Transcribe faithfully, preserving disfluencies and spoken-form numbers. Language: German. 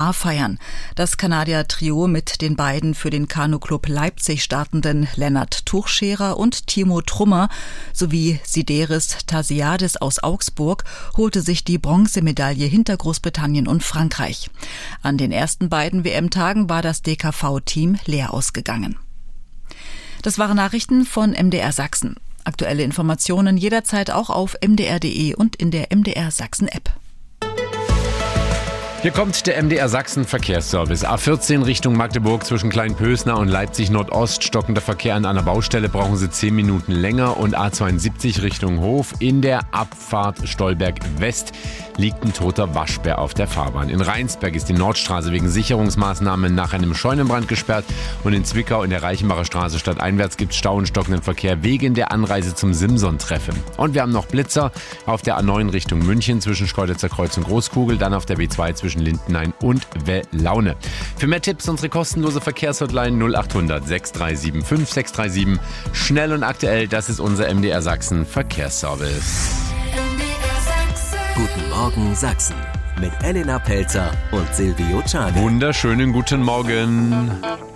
A feiern. Das Kanadier-Trio mit den beiden für den Kanu-Club Leipzig startenden Lennart Tuchscherer und Timo Trummer sowie Sideris Tasiadis aus Augsburg holte sich die Bronzemedaille hinter Großbritannien und Frankreich. An den ersten beiden W M-Tagen war das D K V-Team leer ausgegangen. Das waren Nachrichten von M D R Sachsen. Aktuelle Informationen jederzeit auch auf m d r punkt d e und in der M D R Sachsen-App. Hier kommt der M D R Sachsen Verkehrsservice. A vierzehn Richtung Magdeburg zwischen Kleinpösner und Leipzig Nordost. Stockender Verkehr an einer Baustelle, brauchen Sie zehn Minuten länger. Und A zweiundsiebzig Richtung Hof. In der Abfahrt Stolberg West liegt ein toter Waschbär auf der Fahrbahn. In Rheinsberg ist die Nordstraße wegen Sicherungsmaßnahmen nach einem Scheunenbrand gesperrt. Und in Zwickau in der Reichenbacher Straße stadteinwärts gibt es Stau und stockenden Verkehr wegen der Anreise zum Simson-Treffen. Und wir haben noch Blitzer auf der A neun Richtung München zwischen Schkeuditzer Kreuz und Großkugel. Dann auf der B zwei zwischen Lindenhain und Wellaune. Für mehr Tipps unsere kostenlose Verkehrshotline null acht hundert sechs drei sieben fünf sechs drei sieben. Schnell und aktuell, das ist unser M D R Sachsen Verkehrsservice. Guten Morgen Sachsen mit Elena Pelzer und Silvio Czarne. Wunderschönen guten Morgen.